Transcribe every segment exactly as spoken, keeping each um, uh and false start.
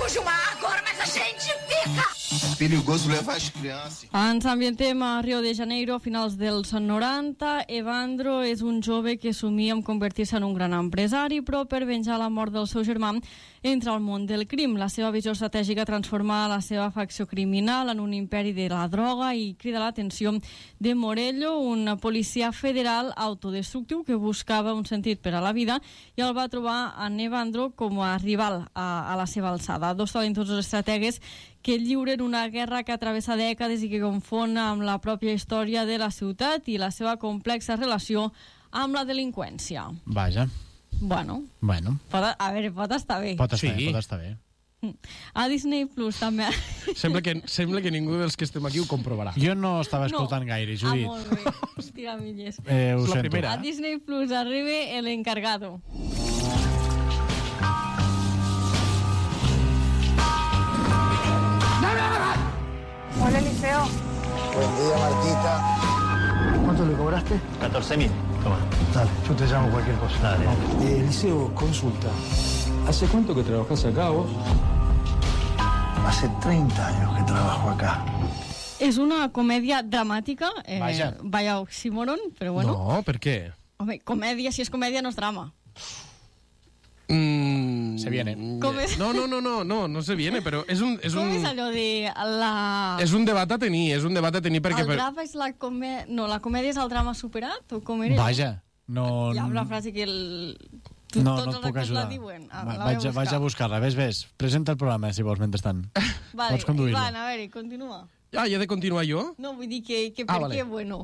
de uma agora, mas a gente fica! Perigoso levar as crianças. Ens ambientem a Rio de Janeiro a finals dels noranta. Evandro és un jove que somia en convertir-se en un gran empresari, però per venjar la mort del seu germà entra al món del crim. La seva visió estratègica transforma la seva facció criminal en un imperi de la droga i crida l'atenció de Morello, un policia federal autodestructiu que buscava un sentit per a la vida i el va trobar en Evandro com a rival a, a la seva alçada. Dos talentosos estrategues que lliuren una guerra que travessa dècades i que confon amb la pròpia història de la ciutat i la seva complexa relació amb la delinqüència. Vaja. Bueno, bueno. Pot, a veure, pot estar bé. Pot estar Sí. bé, pot estar bé. A Disney Plus també. Sembla que, sembla que ningú dels que estem aquí ho comprovarà. Jo no estava escoltant No. gaire, Ah, Judit. molt bé. Hòstia, milles. Eh, ho És la sento. primera. A Disney Plus arriba El Encargado. Hola, Eliseo. Buen día, Martita. ¿Cuánto le cobraste? catorce mil. Toma. Dale, yo te llamo cualquier cosa. Dale. Eh, Eliseo, consulta. ¿Hace cuánto que trabajás acá vos? Hace treinta años que trabajo acá. És una comèdia dramàtica. Eh, Vaja. Vaya oxímoron, però bueno. No, per què? Home, comèdia, si és comèdia, no és drama. Mm, Se viene. Com és? No, no, no, no, no, no se viene, però és un, és Com un, és allò de la... és un debat a tenir, és un debat a tenir perquè... el Per... drama és la comèdia... No, la comèdia és el drama superat? O com era? Vaja. No, Hi ha una frase que el... Tu, no, tots no els et puc actors ajudar. la diuen. Ah, Va, la vaig, vaig a, vaig a buscar-la. Ves, ves. Presenta el programa, si vols, mentrestant. Vale, Pots conduir-lo. Ivan, a veure, continua. Ah, ja he de continuar jo? No, vull dir que, que Ah, per vale. què, bueno.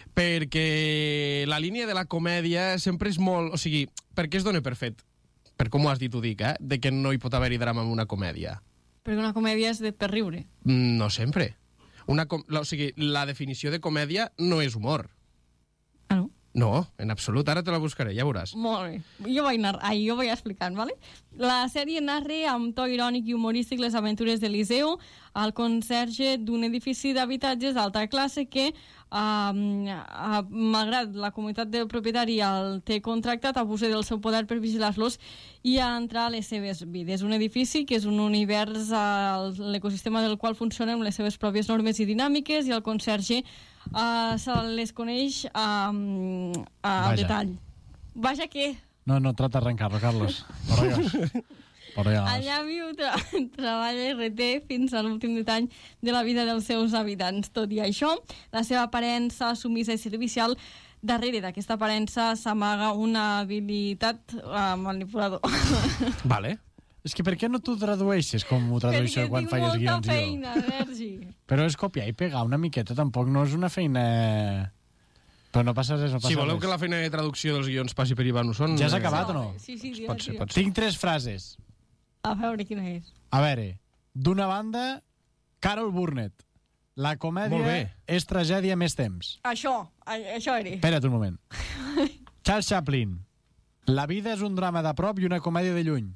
Perquè la línia de la comèdia sempre és molt... O sigui, per què es dona per fet? Per com ho has dit, ho dic, eh? De que no hi pot haver-hi drama en una comèdia. Perquè una comèdia és de per riure. Mm, No sempre. Una com... la, o sigui, la definició de comèdia no és humor. Ah, no? No, en absolut. Ara te la buscaré, ja veuràs. Molt bé. Jo vaig, nar Ai, jo vaig explicant, ¿vale? La sèrie narra amb to irònic i humorístic les aventures d'Eliseo, el conserge d'un edifici d'habitatges d'alta classe que, um, uh, malgrat la comunitat de propietari el té contractat, abusa del seu poder per vigilar-los i a entrar a les seves vides. Un edifici que és un univers, uh, l'ecosistema del qual funciona amb les seves pròpies normes i dinàmiques, i el conserge uh, se les coneix um, uh, al Vaja. detall. Vaja que... No, no, trata d'arrencar-lo, Carlos. Por Dios. Por Dios. Allà viu, tra treballa i reté fins a l'últim detall de la vida dels seus habitants. Tot i això, la seva aparença sumisa i servicial, darrere d'aquesta aparença s'amaga una habilitat uh, manipulador. Vale. És que per què no t'ho tradueixes com ho tradueixo Perquè quan tinc feies molta guions? jo? feina, Sergi. Però és copiar i pegar una miqueta, tampoc no és una feina... Però no passa res, no passa Si voleu res. que la feina de traducció dels guions passi per Ivan Usson... Ja s'ha eh, acabat o no? Sí, sí, Pot dirà, ser, dirà. pot ser. Tinc tres frases. A veure quina és. A veure, d'una banda, Carol Burnett. La Molt comèdia bé. és tragèdia més temps. Això, a- això era. Espera't un moment. Charles Chaplin. La vida és un drama de prop i una comèdia de lluny.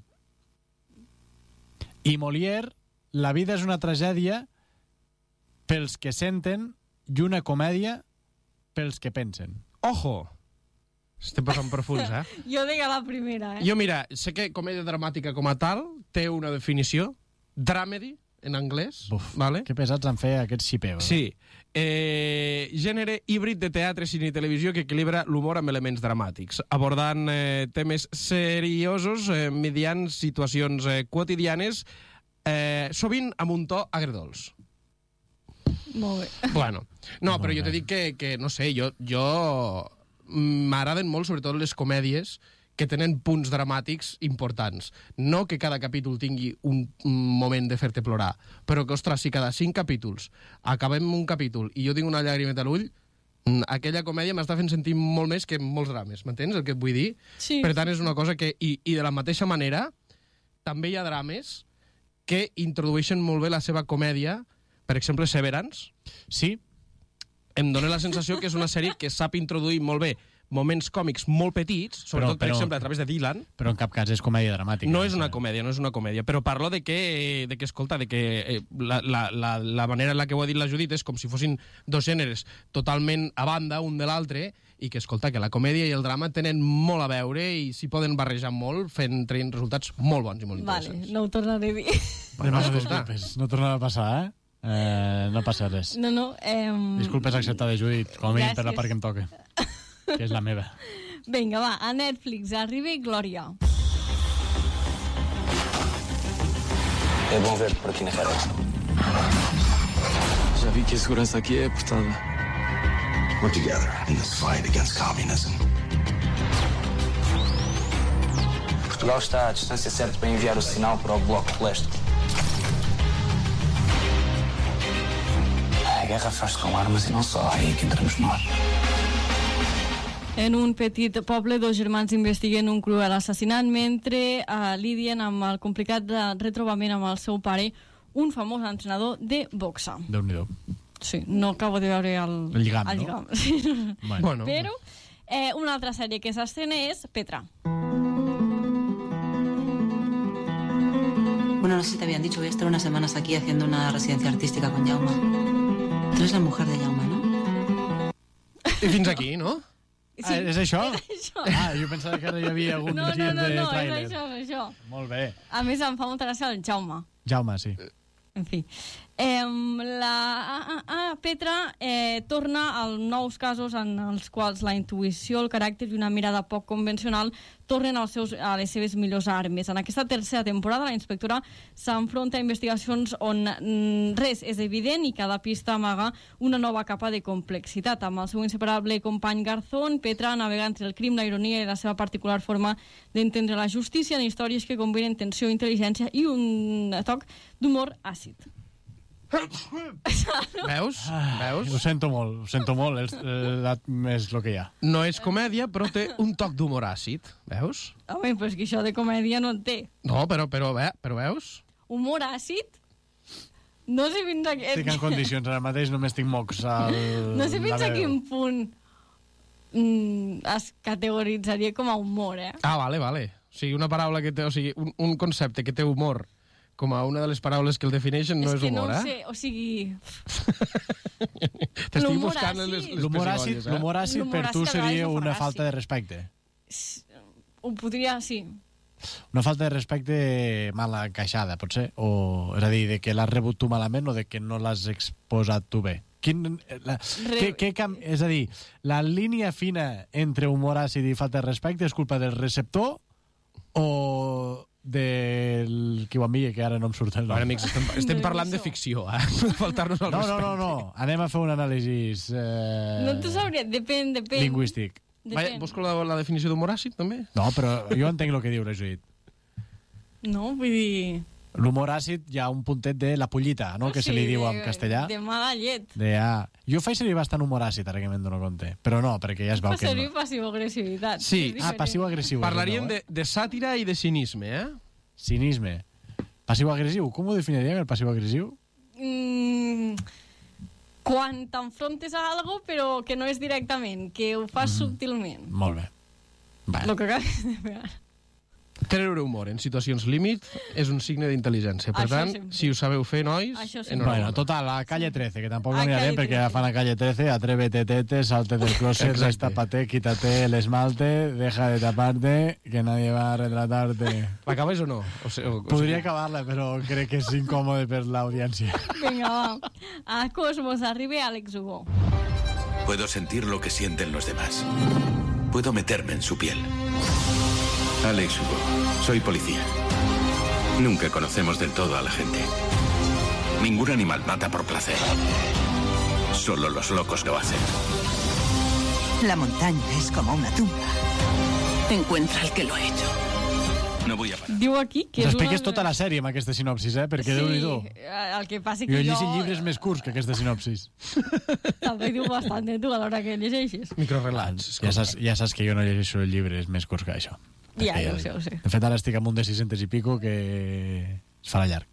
I Molière. La vida és una tragèdia pels que senten i una comèdia pels que pensen. Ojo! Estem passant profuns, eh? Jo deia la primera, eh? Jo, mira, sé que comèdia dramàtica com a tal té una definició, dramedy, en anglès, Buf, vale? que pesats en fer aquests xipeus. Sí. Eh, gènere híbrid de teatre, cine i televisió que equilibra l'humor amb elements dramàtics, abordant eh, temes seriosos eh, mediant situacions eh, quotidianes, eh, sovint amb un to agredolç. Molt bé. Bueno, no, Molt però jo bé. t'he dit que, que, no sé, jo, jo m'agraden molt, sobretot, les comèdies que tenen punts dramàtics importants. No que cada capítol tingui un, un moment de fer-te plorar, però que, ostres, si cada cinc capítols acabem un capítol i jo tinc una llàgrimeta a l'ull, mm, aquella comèdia m'està fent sentir molt més que molts drames, m'entens el que et vull dir? Sí. Per tant, és una cosa que... I, I de la mateixa manera, també hi ha drames que introdueixen molt bé la seva comèdia. Per exemple, Severance. Sí, Em dóna la sensació que és una sèrie que sap introduir molt bé moments còmics molt petits, sobretot, Però- per però- exemple, a través de Dylan. però en cap cas és comèdia dramàtica. No és una comèdia, no és una comèdia, però parlo de que, de que escolta, de que eh, la, la, la, la manera en la que ho ha dit la Judit és com si fossin dos gèneres totalment a banda un de l'altre, i que, escolta, que la comèdia i el drama tenen molt a veure i s'hi poden barrejar molt, fent traient resultats molt bons i molt Vale, interessants. no ho tornaré a dir. Bueno, no, escolta. disculpes, no tornava a passar, eh? eh no passa res. No, no. Eh, Disculpes acceptades, Judit, com a mínim per la Gràcies. part que em toca, que és la meva. Vinga, va, a Netflix arriba Glòria. É bom ver-te por aqui na Redex. Já vi que a segurança aqui é apertada. We're together in this fight against communism. Portugal está à distância certa para enviar o sinal para o Bloco de Leste. A guerra faz-se com armas e não só, é aí que entramos nós. En un petit poble, dos germans investiguen un cruel assassinat mentre uh, lidien amb el complicat de retrobament amb el seu pare, un famós entrenador de boxa. Déu-n'hi-do. Sí, no acabo de veure el, El lligam, el no? lligam. Sí. Bueno. Bueno, Però eh, una altra sèrie que s'estrena és Petra. Bueno, no sé si te habían dicho, voy a estar unas semanas aquí haciendo una residencia artística con Jaume. Tú eres la mujer de Jaume, ¿no? i fins aquí, no? Sí. Ah, és això? Això. Ah, jo pensava que ara hi havia algun No, no, gir no, de no, és tràiler. això, és això. Molt bé. A més, em fa molta gràcia el Jaume. Jaume, sí. En fi. Eh, la ah, ah, Petra eh, torna als nous casos en els quals la intuïció, el caràcter i una mirada poc convencional tornen als seus, a les seves millors armes. En aquesta tercera temporada, la inspectora s'enfronta a investigacions on mm, res és evident i cada pista amaga una nova capa de complexitat. Amb el seu inseparable company Garzón, Petra navega entre el crim, la ironia i la seva particular forma d'entendre la justícia en històries que combinen tensió, intel·ligència i un toc d'humor àcid. Veus? Veus? Ho sento molt, ho sento molt, és, eh, és el que hi ha. No és comèdia, però té un toc d'humor àcid. Veus? Home, però és que això de comèdia no en té. No, però, però, bé, però veus? Humor àcid? No sé fins a Estic en quin... condicions, ara mateix només tinc mocs al... No sé fins la a veu. quin punt mm, es categoritzaria com a humor, eh? Ah, vale, vale. O sigui, una paraula que té... O sigui, un, un concepte que té humor com a una de les paraules que el defineixen no és, és que humor, no ho eh? sé, o sigui... T'estic L'humor buscant les, àcid. les L'humor àcid, pessigolles, eh? l'humor àcid L'humor per tu àcid a vegades seria no fa una gràcia. falta de respecte. Ho podria, sí. Una falta de respecte mal encaixada, potser? O, és a dir, de que l'has rebut tu malament o de que no l'has exposat tu bé? Quin, la, Re- què, què cam... És a dir, la línia fina entre humor àcid i falta de respecte és culpa del receptor o del qui ho envia, que ara no em surt el nom. Bueno, amics, estem, estem Del parlant de visor. ficció, eh? No faltar-nos al No, no, respecte. no, no. Anem a fer un anàlisi eh, No t'ho sabria, depèn, depèn. lingüístic. Vaja, Depèn. busco la, la definició d'humor àcid, també? No, però jo entenc el que diu, Judit. No, vull dir... L'humor àcid hi ha un puntet de la pollita, no?, que se li Sí, diu de- en castellà. De mala llet. De, ah, jo faig servir bastant humor àcid, ara que me'n dono compte. Però no, perquè ja es veu Fa que servir no. Sí. passivo-agressivitat. És Ah, diferent. passiu-agressiu. Parlaríem no, eh? de, de sàtira i de cinisme, eh? Cinisme. Passiu-agressiu. Com ho definiríem, el passiu-agressiu? Mm, quan t'enfrontes a algo però que no és directament, que ho fas subtilment. Molt bé. Va. Lo que acabes de fer. Treure humor en situacions límit és un signe d'intel·ligència. Per Això tant, sempre. si ho sabeu fer, nois, Això sempre. enhorabona. Bueno, total, a calle trece, que tampoc A no n'hi ha calle perquè trece. ja fan a calle trece, atrévete, tete, salte del closet, Exacte. destápate, quítate el esmalte, deja de taparte, que nadie va a retratarte. L'acabes o no? O sigui, o, Podria o sigui, acabar-la, però crec que és incòmode per l'audiència. Vinga, va. A Cosmos arriba Àlex Hugo. Puedo sentir lo que sienten los demás. Puedo meterme en su piel. Alex Hugo, soy policía. Nunca conocemos del todo a la gente. Ningún animal mata por placer. Solo los locos lo hacen. La montaña es como una tumba. Encuentra al que lo ha hecho. No voy a parar. Diu aquí que és una... T'expliques tota la sèrie amb aquesta sinopsis, eh? Perquè Sí, Déu-n'hi-do. el que passa Jo que he jo... llegit llibres més curts que aquesta sinopsis. També diu bastant de tu a l'hora que llegeixes. microrelats. Ja saps, ja saps que jo no llegeixo llibres més curts que això. Ja, Perquè ja ho sé, ho sé. De fet, ara estic amb un de sis-cents i pico que es farà llarg.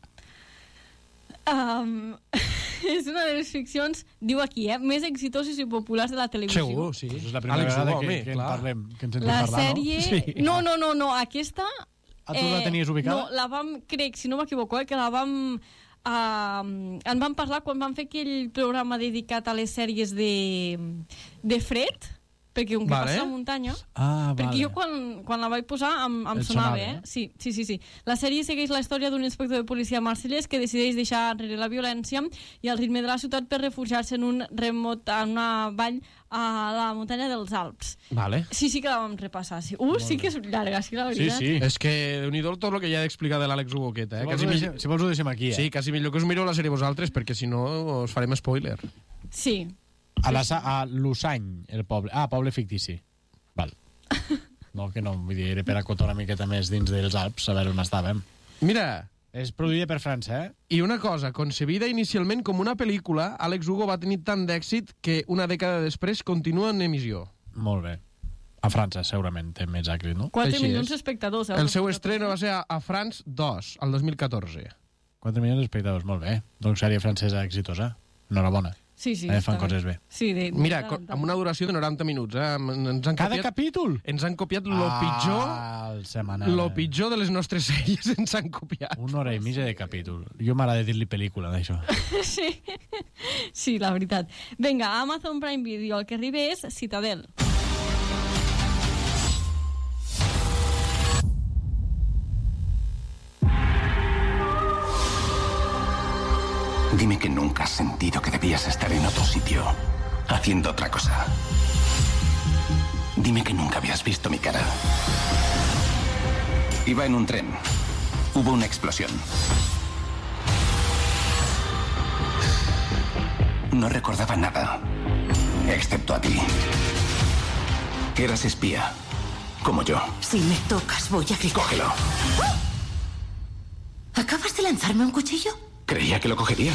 Um, és una de les ficcions, diu aquí, eh, més exitoses i populars de la televisió. Segur, sí. És la primera Àlex vegada Hugo, que, home, que, en clar. parlem, que ens sentim La parlar, sèrie... Sí. No, no, no, no, aquesta... Ah, tu la tenies ubicada? No, la vam, crec, si no m'equivoco, eh, que la vam... Uh, en vam parlar quan vam fer aquell programa dedicat a les sèries de, de Fred, perquè com que Vale. passa a la muntanya... Ah, perquè vale. jo quan, quan la vaig posar em, em Et sonava, sonava, eh? eh? Sí, sí, sí, sí. La sèrie segueix la història d'un inspector de policia marsellès que decideix deixar enrere la violència i el ritme de la ciutat per refugiar-se en un remot, en una vall a la muntanya dels Alps. Vale. Sí, sí que la vam repassar. Sí. Uh, sí que és llarga, sí, la Sí, veritat. sí. És que, déu-n'hi-do, tot el que hi ha d'explicar de l'Àlex Hugo aquest, eh? Si vols, Quasi ho millor... deixem, si vols ho deixem aquí, eh? Sí, quasi millor que us mireu la sèrie vosaltres, perquè si no us farem spoiler. Sí. A, la, Sa- a Lusany, el poble. Ah, poble fictici. Val. No, que no, vull dir, era per acotar una miqueta més dins dels Alps, a veure on estàvem. Mira, És produïda per França, eh? i una cosa, concebida inicialment com una pel·lícula, Àlex Hugo va tenir tant d'èxit que una dècada després continua en emissió. Molt bé. A França, segurament, té més èxit, no? quatre Així milions és. d'espectadors. Eh? El seu estreno va ser a, a France dos, al dos mil catorze. quatre milions d'espectadors, molt bé. Doncs sèrie francesa exitosa. Enhorabona. Sí, sí. Eh, està fan coses bé. Sí, de, Mira, de- co- amb una duració de noranta minuts. Eh? Ens han Cada copiat, capítol? ens han copiat lo pitjor, Ah, el setmanal. lo pitjor de les nostres sèries ens han copiat. Una hora i mitja de capítol. Jo m'agrada dir-li pel·lícula, d'això. Sí. Sí, la veritat. Vinga, Amazon Prime Video, el que arriba és Citadel. Dime que nunca has sentido que debías estar en otro sitio, haciendo otra cosa. Dime que nunca habías visto mi cara. Iba en un tren. Hubo una explosión. No recordaba nada, excepto a ti. Eras espía, como yo. Si me tocas, voy a gritar. Cógelo. ¿Acabas de lanzarme un cuchillo? Creía que lo cogerías.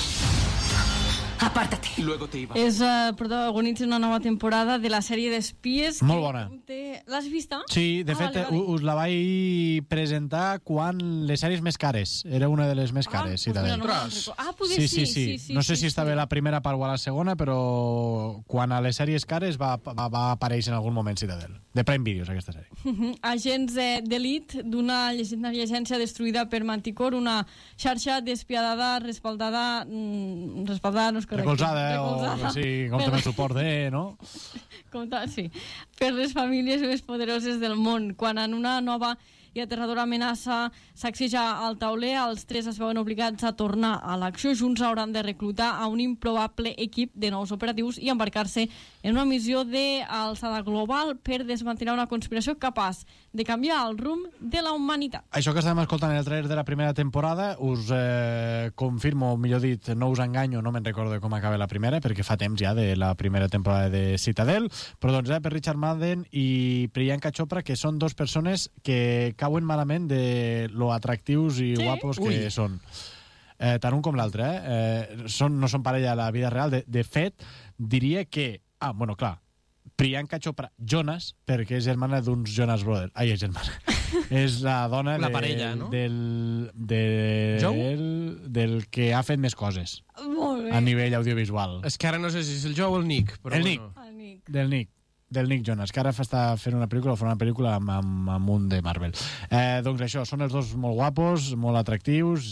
Apártate. Luego te iba... És uh, protagonitza una nova temporada de la sèrie d'espies. Molt que bona. té- L'has vista? Sí, de Ah, fet, vale, vale. u- us la vaig presentar quan les sèries més cares. Era una de les més cares, ah, sí, pues mira, també. no me'n recordo. Ah, poder Sí, sí, sí, sí. sí, sí. No sé sí, si estava sí. a la primera part o a la segona, però quan a les sèries cares va, va, va aparèixer en algun moment Citadel. De Prime Videos, aquesta sèrie. Mhm. Agents eh, d'elit d'una llegendària agència destruïda per Manticore, una xarxa despiadada, respaldada... Mm, respaldada no és correcte. Recolzada, o sí, com Per- també suport de, no? Com tal, sí. Per les famílies més poderoses del món. Quan en una nova i aterradora amenaça sacseja al tauler, els tres es veuen obligats a tornar a l'acció. Junts hauran de reclutar a un improbable equip de nous operatius i embarcar-se en una missió d'alçada global per desmantellar una conspiració capaç de canviar el rumb de la humanitat. Això que estàvem escoltant en el trailer de la primera temporada, us eh, confirmo, millor dit, no us enganyo, no me'n recordo com acaba la primera, perquè fa temps ja de la primera temporada de Citadel, però doncs eh, per Richard Madden i Priyanka Chopra, que són dos persones que cauen malament de lo atractius i Sí? guapos que Ui. són. Eh, tant un com l'altre, eh? eh són, no són parella a la vida real. De, de fet, diria que... Ah, bueno, clar, Priyanka Chopra Jonas, perquè és germana d'uns Jonas Brothers. Ai, és germana. És la dona La de, parella, no? del, de, Joe? del, del que ha fet més coses Molt bé. a nivell audiovisual. És que ara no sé si és el Joe o el Nick, però El bueno. Nick. El Nick. Del Nick. Del Nick Jonas, que ara fa- està fent una pel·lícula o fa una pel·lícula amb, amb, amb un de Marvel. Eh, doncs això, són els dos molt guapos, molt atractius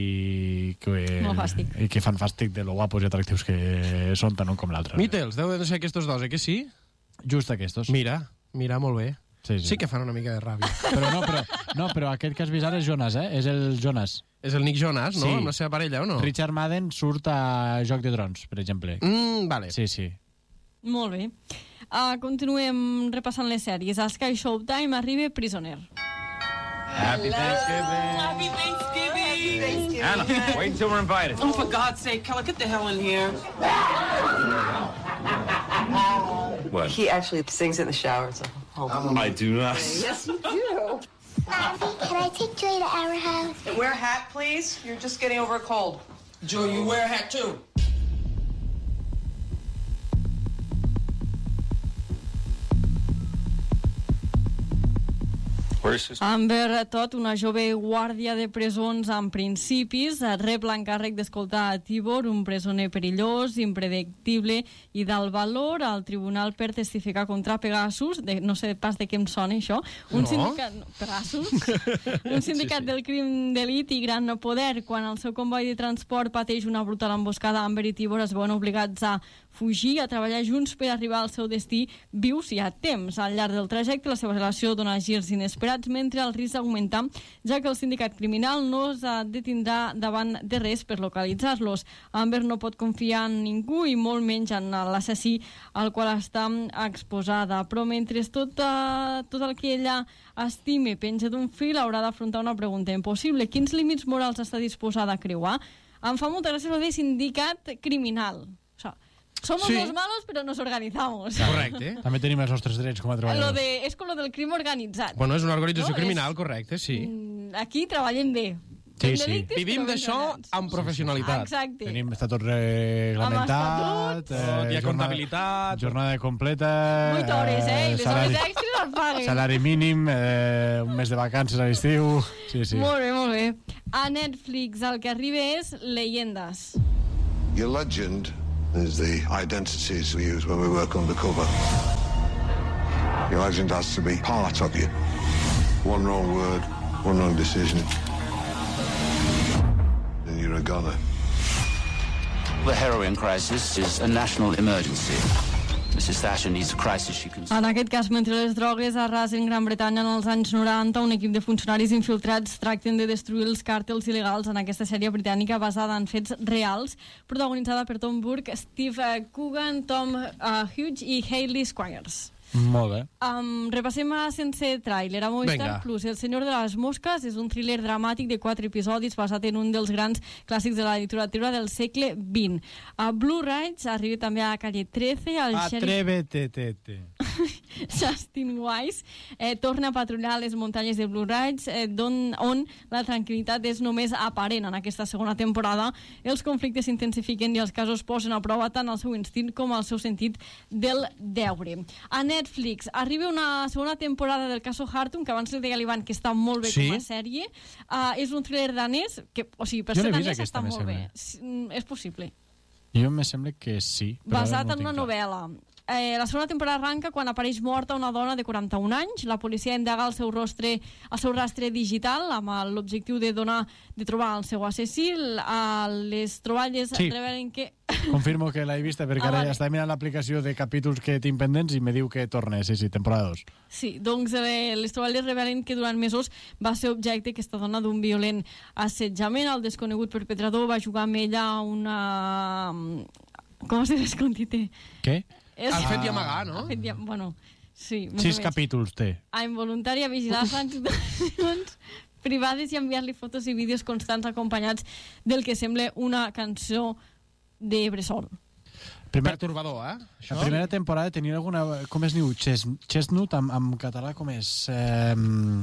i que, Molt fàstic. i que fan fàstic de lo guapos i atractius que són tant un com l'altre. Mittels, deuen ser aquests dos, eh, que sí? Just aquests. Mira, mira, molt bé. Sí, sí. Sí que fan una mica de ràbia. Però no, però, no, però aquest que has vist ara és Jonas, eh? És el Jonas. És el Nick Jonas, no? Sí. Amb la seva parella, o no? Richard Madden surt a Joc de Trons, per exemple. Mm, vale. Sí, sí. Molt bé. Uh, continuem repassant les sèries. A Sky Showtime arriba Prisoner. Happy Thanksgiving. Happy Thanksgiving. Anna, wait until we're invited. Oh, for God's sake, Keller, get the hell in here. What? He actually sings in the shower, so hold on. I do not. Yes, you do. Can I take Joy to our house? Wear a hat, please. You're just getting over a cold. Joe, you wear a hat, too. Amber Todd, una jove guàrdia de presons en principis, rep l'encàrrec d'escoltar a Tibor, un presoner perillós, impredictible i d'alt valor, al tribunal per testificar contra Pegasus, de, no sé pas de què em sona això, un No? sindicat... No, Pegasus? un sindicat sí, sí. del crim d'elit i gran poder. Quan el seu comboi de transport pateix una brutal emboscada, Amber i Tibor es veuen obligats a fugir, a treballar junts per arribar al seu destí vius i a temps. Al llarg del trajecte, la seva relació dona girs inesperats mentre el risc augmenta, ja que el sindicat criminal no es detindrà davant de res per localitzar-los. Amber no pot confiar en ningú i molt menys en l'assassí al qual està exposada. Però mentre tot, uh, tot el que ella estime penja d'un fil, haurà d'afrontar una pregunta impossible. Quins límits morals està disposada a creuar? Em fa molta gràcia lo de sindicat criminal. O sea, somos sí. los malos, pero nos organizamos. Correcte. També tenim els nostres drets com a treballadors. Lo de, és com lo del crim organitzat. Bueno, és una organització no? criminal, és, correcte, sí. Aquí treballem bé. Sí, sí. Vivim d'això amb professionalitat. Exacte. Tenim, està tot reglamentat. Eh, hi ha comptabilitat. Jornada completa. vuit hores, eh? I les salari, hores extres les paguen. Salari mínim, eh, un mes de vacances a l'estiu. Sí, sí. Molt bé, molt bé. A Netflix el que arriba és Leyendas. Your legend is the identities we use when we work undercover. Your legend has to be part of you. One wrong word, one wrong decision, and you're a goner. The heroin crisis is a national emergency. missus Thatcher needs a crisis she can... En aquest cas, mentre les drogues arrasen Gran Bretanya en els anys noranta, un equip de funcionaris infiltrats tracten de destruir els càrtels il·legals en aquesta sèrie britànica basada en fets reals, protagonitzada per Tom Burke, Steve Coogan, Tom uh, Hughes i Hayley Squires. Molt bé. Um, repassem a sense tràiler a Movistar Venga. Plus. El senyor de les mosques és un thriller dramàtic de quatre episodis basat en un dels grans clàssics de la literatura del segle vint. A Blue Ridge arriba també a Calle trece. El Atrévete, tete. Justin Wise eh, torna a patrullar les muntanyes de Blue Ridge, eh, don, on la tranquil·litat és només aparent. En aquesta segona temporada els conflictes s'intensifiquen i els casos posen a prova tant el seu instint com el seu sentit del deure. A Netflix arriba una segona temporada del caso Hartung, que abans li deia a l'Ivan que està molt bé sí? com a sèrie. Uh, és un thriller danès que, o sigui, per jo ser vist danès aquesta, està molt sembla. bé. Sí, és possible. Jo me sembla que sí. Però Basat no en una tinc clar. novel·la. Eh, la segona temporada arranca quan apareix morta una dona de quaranta-un anys. La policia indaga el seu rostre, el seu rastre digital amb l'objectiu de donar de trobar el seu assassí. A les troballes Sí. revelen que... Confirmo que l'he vista perquè Ah, ara vale. estava mirant l'aplicació de capítols que tinc pendents i me diu que torna, sí, sí, temporada dos. Sí, doncs eh, les troballes revelen que durant mesos va ser objecte aquesta dona d'un violent assetjament. El desconegut perpetrador va jugar amb ella una... Com se descontite? Què? És... El fet i amagar, no? El fet i... Bueno, sí. més Sis o menys. capítols té. A involuntària vigilar-se en situacions privades i enviar-li fotos i vídeos constants acompanyats del que sembla una cançó de bressol. Primer, Perturbador, eh? Això? la primera temporada tenia alguna... Com es diu? Ches, chestnut, en, en català com és? Eh,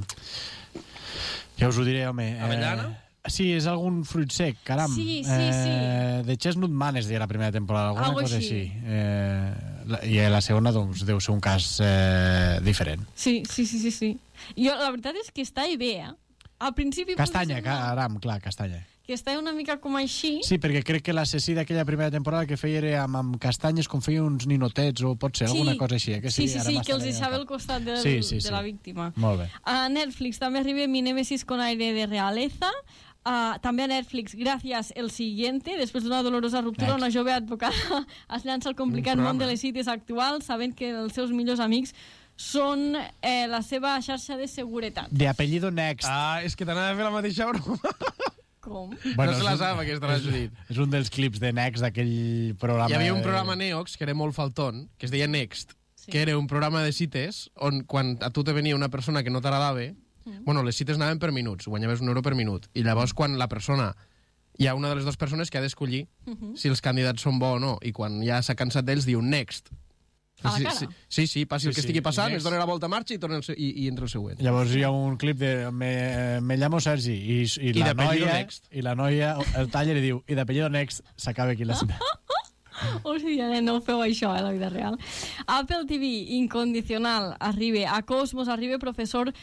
ja us ho diré, home. Avellana? Eh, sí, és algun fruit sec, caram. Sí, sí, sí. Eh, de chestnut man es deia la primera temporada, alguna Algo cosa així. així. Eh, la, I a la segona, doncs, deu ser un cas eh, diferent. Sí, sí, sí, sí, sí. Jo, la veritat és que està bé, eh? Al principi... Castanya, potser sembla caram, clar, castanya. que està una mica com així. Sí, perquè crec que l'assassí d'aquella primera temporada que feia era amb, amb castanyes, com feia uns ninotets, o pot ser Sí. alguna cosa així. Eh? Que sí, Sí, sí, Ara sí, m'està que els venint deixava al al cap. costat del, Sí, sí, de sí. la víctima. Molt bé. A Netflix també arriba Mi Némesis con aire de realeza. Uh, també a Netflix, Gracias el siguiente. Després d'una dolorosa ruptura, Next. una jove advocada es llança al complicat Un món programa. de les cites actuals, sabent que els seus millors amics són eh, la seva xarxa de seguretat. De apellido Next. Ah, és que t'anava a fer la mateixa broma. Com? No se la és un- sap, aquesta, la és- Judit. És un dels clips de Next d'aquell programa. Hi havia un de- programa Neox, que era molt faltón, que es deia Next, Sí. que era un programa de cites on quan a tu te venia una persona que no t'agradava, Mm. bueno, les cites anaven per minuts, guanyaves un euro per minut, i llavors quan la persona... Hi ha una de les dues persones que ha d'escollir Mhm. si els candidats són bo o no, i quan ja s'ha cansat d'ells diu Next. A la sí, cara? sí, sí, sí, passi Sí, el que sí, estigui passant, Next. es dona la volta a marxa i, torna el se- i, i entra el següent. Llavors hi ha un clip de me, me llamo Sergi i, i, I la d'apellido noia, Next. i la noia el talla i diu i d'apellido Next s'acaba aquí la cita. Hòstia, no feu això, eh, a la vida real. Apple T V, incondicional, arriba. A Cosmos arriba Professor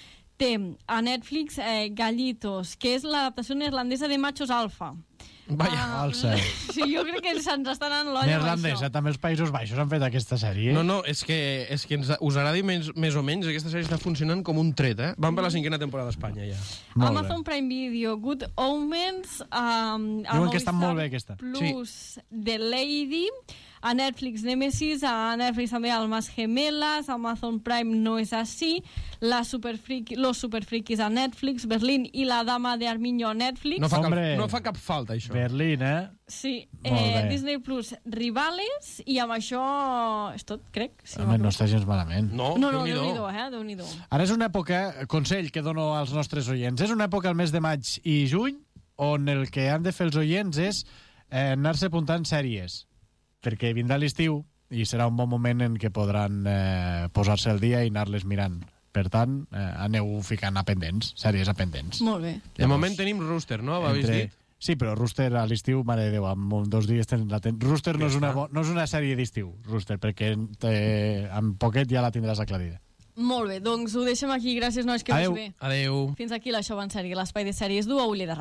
té a Netflix eh, Gallitos, que és l'adaptació neerlandesa de Machos Alfa. Vaja, Ah, alça. sí, jo crec que se'ns està anant l'olla amb Neerlandesa, això. també els Països Baixos han fet aquesta sèrie. No, no, és que, és que ens, us agradi més, més o menys, aquesta sèrie està funcionant com un tret, eh? Van per la cinquena temporada a Espanya, ja. Amazon Prime Video, Good Omens, um, a Diuen que està Movistar molt bé, aquesta. Plus, The Lady, a Netflix Nemesis, a Netflix també Almas Gemelas, Amazon Prime No es así, la Superfriki, Los Superfrikis a Netflix, Berlín i La Dama de Armiño a Netflix. No fa, Hombre. cap, no fa cap falta, això. Berlín, eh? Sí, Molt eh, bé. Disney Plus, Rivales, i amb això és tot, crec. Sí, Home, no està gens malament. No, no, no, Déu-n'hi-do. Déu-n'hi-do, eh? Déu-n'hi-do. Ara és una època, consell que dono als nostres oients, és una època al mes de maig i juny on el que han de fer els oients és eh, anar-se apuntant sèries, perquè vindrà l'estiu i serà un bon moment en què podran eh, posar-se al dia i anar-les mirant. Per tant, eh, aneu ficant a pendents, sèries a pendents. Molt bé. De moment tenim Rooster, no? Ho habéis dit? Sí, però Rooster a l'estiu, mare de Déu, amb un- dos dies tens la ten... Rooster no és, una bo... no és una sèrie d'estiu, Rooster, perquè eh, amb poquet ja la tindràs aclarida. Molt bé, doncs ho deixem aquí. Gràcies, nois, que Adeu. vagi bé. Adeu. Fins aquí la Xou en sèrie, l'espai de sèries d'U A Uller de Ràdio.